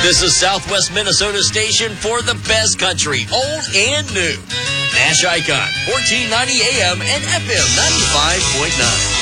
This is Southwest Minnesota station for the best country, old and new. Nash Icon, 1490 AM and FM 95.9.